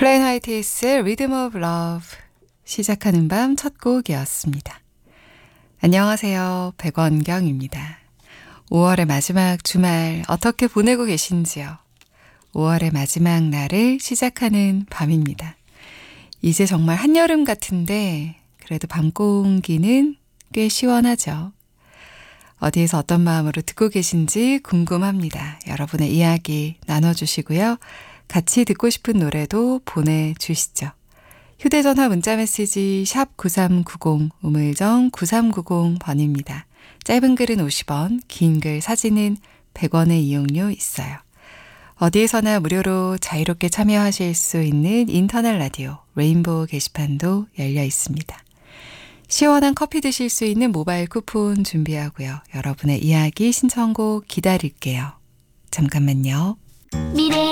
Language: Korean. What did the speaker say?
플레인 화이트이스의 Rhythm of Love 시작하는 밤 첫 곡이었습니다. 안녕하세요. 백원경입니다. 5월의 마지막 주말 어떻게 보내고 계신지요? 5월의 마지막 날을 시작하는 밤입니다. 이제 정말 한여름 같은데 그래도 밤 공기는 꽤 시원하죠. 어디에서 어떤 마음으로 듣고 계신지 궁금합니다. 여러분의 이야기 나눠주시고요. 같이 듣고 싶은 노래도 보내주시죠. 휴대전화 문자메시지 샵 9390 우물정 9390번입니다. 짧은 글은 50원, 긴 글 사진은 100원의 이용료 있어요. 어디에서나 무료로 자유롭게 참여하실 수 있는 인터넷 라디오 레인보우 게시판도 열려 있습니다. 시원한 커피 드실 수 있는 모바일 쿠폰 준비하고요. 여러분의 이야기 신청곡 기다릴게요. 잠깐만요. 미래의